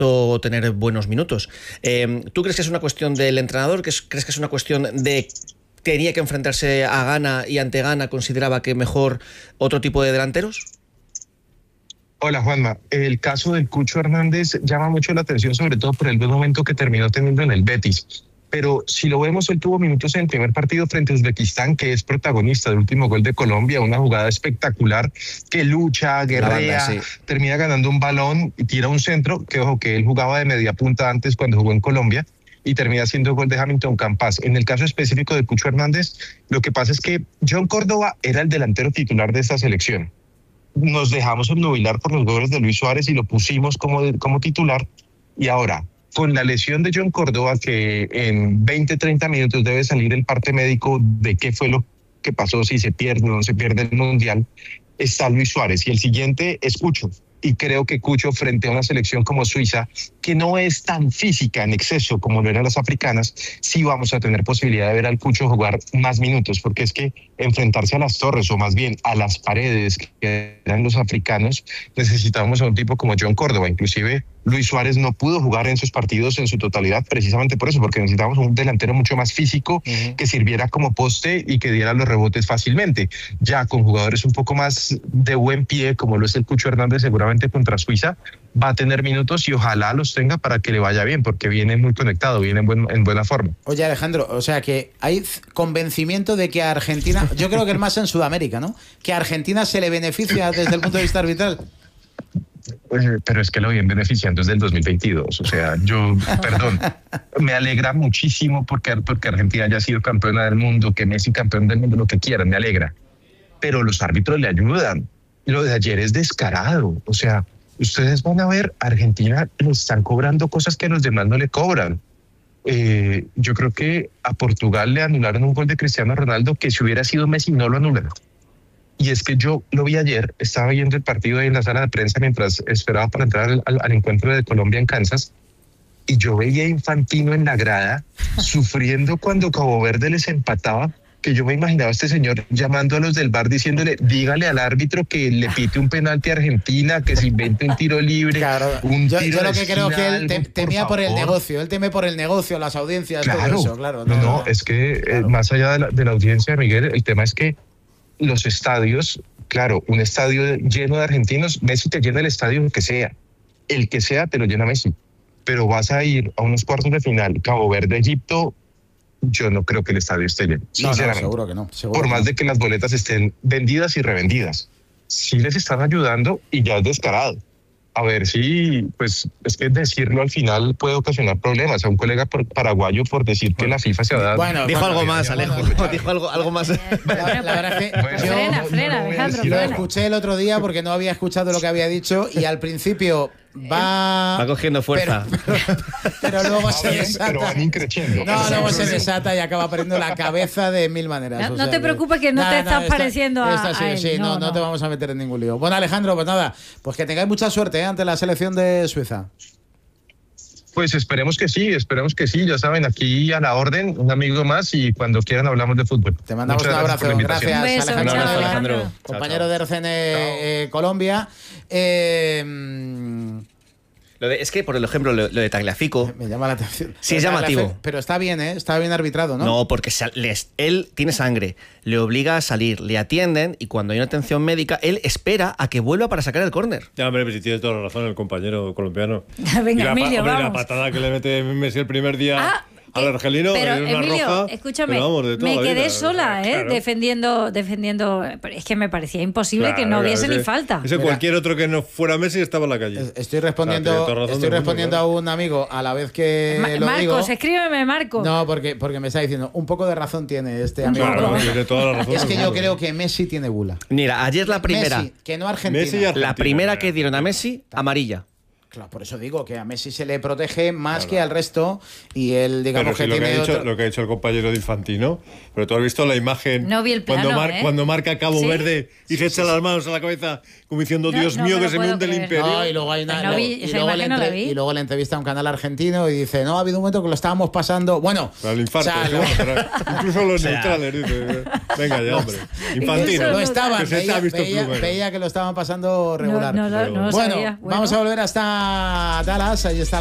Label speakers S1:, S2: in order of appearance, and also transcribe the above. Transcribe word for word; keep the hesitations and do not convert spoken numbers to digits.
S1: tener buenos minutos. Eh, ¿Tú crees que es una cuestión del entrenador? ¿Crees que es una cuestión de tenía que enfrentarse a Ghana y ante Ghana consideraba que mejor otro tipo de delanteros?
S2: Hola Juanma, el caso del Cucho Hernández llama mucho la atención, sobre todo por el buen momento que terminó teniendo en el Betis. Pero si lo vemos, él tuvo minutos en el primer partido frente a Uzbekistán, que es protagonista del último gol de Colombia, una jugada espectacular que lucha, guerrea, banda, sí. termina ganando un balón y tira un centro, que ojo que él jugaba de media punta antes cuando jugó en Colombia, y termina siendo gol de Hamilton Campas. En el caso específico de Cucho Hernández, lo que pasa es que John Córdoba era el delantero titular de esta selección. Nos dejamos obnubilar por los goles de Luis Suárez y lo pusimos como, como titular, y ahora con la lesión de John Córdoba, que en veinte, treinta minutos debe salir el parte médico de qué fue lo que pasó, si se pierde o no se pierde el Mundial, está Luis Suárez y el siguiente es Cucho. Y creo que Cucho, frente a una selección como Suiza, que no es tan física en exceso como lo eran las africanas, sí vamos a tener posibilidad de ver al Cucho jugar más minutos, porque es que enfrentarse a las torres, o más bien a las paredes que eran los africanos, necesitábamos a un tipo como John Córdoba. Inclusive Luis Suárez no pudo jugar en sus partidos en su totalidad precisamente por eso, porque necesitábamos un delantero mucho más físico, uh-huh. que sirviera como poste y que diera los rebotes fácilmente. Ya con jugadores un poco más de buen pie, como lo es el Cucho Hernández, seguramente contra Suiza va a tener minutos y ojalá los tenga para que le vaya bien, porque viene muy conectado, viene en, buen, en buena forma.
S3: Oye, Alejandro, o sea que hay convencimiento de que a Argentina, yo creo que es más en Sudamérica, ¿no? Que a Argentina se le beneficia desde el punto de vista arbitral.
S2: Pues, pero es que lo vienen beneficiando desde el dos mil veintidós, o sea, yo, perdón, me alegra muchísimo porque, porque Argentina haya sido campeona del mundo, que Messi campeón del mundo, lo que quieran, me alegra, pero los árbitros le ayudan. Lo de ayer es descarado, o sea, ustedes van a ver, a Argentina le están cobrando cosas que los demás no le cobran. Eh, yo creo que a Portugal le anularon un gol de Cristiano Ronaldo que si hubiera sido Messi no lo anulan. Y es que yo lo vi ayer, estaba viendo el partido ahí en la sala de prensa mientras esperaba para entrar al, al, al encuentro de Colombia en Kansas, y yo veía a Infantino en la grada sufriendo cuando Cabo Verde les empataba, que yo me imaginaba a este señor llamando a los del bar diciéndole, dígale al árbitro que le pite un penalti a Argentina, que se invente un tiro libre.
S3: Claro,
S2: un
S3: yo,
S2: tiro
S3: yo lo que creo
S2: esquina,
S3: que él
S2: algo,
S3: te, temía por, por el negocio, él teme por el negocio, las audiencias,
S2: claro,
S3: todo eso, claro.
S2: No, no, no es que claro. eh, más allá de la, de la audiencia, Miguel, el tema es que los estadios, claro, un estadio lleno de argentinos, Messi te llena el estadio que sea, el que sea te lo llena Messi, pero vas a ir a unos cuartos de final, Cabo Verde, Egipto, yo no creo que el estadio esté lleno, sinceramente.
S3: No, no, seguro que no. Seguro
S2: por
S3: que
S2: más
S3: no.
S2: de que las boletas estén vendidas y revendidas. Sí les están ayudando y ya es descarado. A ver si, pues, es que decirlo al final puede ocasionar problemas. A un colega por, paraguayo por decir que la FIFA se ha dado...
S1: Bueno, dijo
S2: bueno,
S1: algo más, Alejo.
S3: bueno,
S1: dijo algo, algo más.
S3: La, la verdad es que
S2: bueno,
S3: yo
S4: frena,
S2: no,
S4: frena,
S2: no, no
S4: Alejandro,
S3: lo
S4: frena.
S3: escuché el otro día porque no había escuchado lo que había dicho y al principio va...
S1: Va cogiendo fuerza.
S3: Pero, pero, pero luego
S2: Va
S3: se
S2: bien,
S3: desata.
S2: pero van increciendo.
S3: No, luego se
S2: Exacto.
S3: desata y acaba perdiendo la cabeza de mil maneras.
S4: No,
S3: o
S4: no
S3: sea
S4: te preocupes que no te estás
S3: esta-
S4: pareciendo a-
S3: esta sí,
S4: a él.
S3: sí, no,
S4: No,
S3: no,
S4: no.
S3: te vamos a meter en ningún lío. Bueno, Alejandro, pues nada, pues que tengáis mucha suerte, ¿eh? Ante la selección de Suiza.
S2: Pues esperemos que sí, esperemos que sí. Ya saben, aquí a la orden, un amigo más y cuando quieran hablamos de fútbol.
S3: Te mandamos
S2: Muchas
S3: un
S2: gracias por la
S3: abrazo.
S2: invitación.
S3: Gracias,
S4: Un beso,
S3: Alejandro.
S4: chao.
S3: Alejandro,
S1: Alejandro.
S3: compañero
S1: Chao, chao.
S3: de R C N eh, Colombia. Eh, mm,
S1: Lo de, es que, por ejemplo, lo, lo de Tagliafico...
S3: me llama la atención.
S1: Sí, es llamativo.
S3: Pero está bien, ¿eh? Está bien arbitrado, ¿no?
S1: No, porque se- les- él tiene sangre, le obliga a salir, le atienden y cuando hay una atención médica, él espera a que vuelva para sacar el córner.
S5: Ya, hombre, pues si tiene toda la razón el compañero colombiano.
S4: Venga,
S5: y la, pa-
S4: Emilio,
S5: hombre,
S4: vamos.
S5: la patada que le mete Messi el primer día
S4: Ah,
S5: al
S4: eh,
S5: argelino,
S4: pero
S5: en una
S4: Emilio,
S5: roja,
S4: escúchame,
S5: pero vamos, de toda
S4: me
S5: la
S4: quedé
S5: vida,
S4: sola, ¿eh?
S5: claro.
S4: defendiendo, defendiendo, pero es que me parecía imposible
S5: Claro,
S4: que no
S5: claro,
S4: hubiese
S5: ese-
S4: ni falta.
S5: Ese
S3: Mira.
S5: cualquier otro que no fuera Messi estaba en la calle.
S3: Es- Estoy respondiendo,
S5: Ah, tiene toda razón
S3: estoy
S5: del mundo,
S3: respondiendo
S5: claro.
S3: a un amigo a la vez que
S4: Ma-
S3: lo
S4: Marcos,
S3: digo.
S4: escríbeme, Marcos.
S3: No, porque, porque me está diciendo, un poco de razón tiene este amigo.
S5: Claro,
S3: colombiano.
S5: tiene toda la razón
S3: Es
S5: del
S3: que yo
S5: mundo.
S3: creo que Messi tiene bula.
S1: Mira, ayer la primera,
S3: Messi, que no Argentina.
S5: Messi y Argentina.
S1: la primera
S5: Argentina,
S1: que dieron a Messi, amarilla.
S3: Claro, por eso digo que a Messi se le protege más que al resto y él, digamos
S5: Pero si
S3: que
S5: lo, que
S3: tiene
S5: ha dicho,
S3: otro...
S5: lo que ha dicho el compañero de Infantino, pero tú has visto la imagen
S4: No vi el plano,
S5: cuando, mar-
S4: ¿eh?
S5: cuando marca Cabo
S4: ¿Sí?
S5: Verde y se echa las manos a la cabeza como diciendo,
S4: No,
S5: Dios
S4: no
S5: mío,
S4: me
S5: que
S4: lo
S5: se me
S4: puedo
S5: hunde el
S4: creer.
S5: imperio.
S3: No, y luego hay una,
S4: Pues no vi-
S3: y
S4: esa
S3: luego
S4: imagen
S3: le
S4: no la
S3: entre-
S4: vi.
S3: y luego le entrevista a un canal argentino y dice, no, ha habido un momento que lo estábamos pasando... Bueno,
S5: Al infarto.
S3: o sea,
S5: sí,
S3: lo-
S5: vamos, pero incluso los neutrales, dice. Venga ya, hombre. Infantino.
S3: lo estaban,
S5: Que se te
S3: veía,
S5: ha visto
S3: veía-
S5: plumero.
S3: veía que lo estaban pasando regular.
S4: No, no, no, no lo
S3: bueno,
S4: sabía. Bueno.
S3: vamos a volver hasta a Dallas, ahí está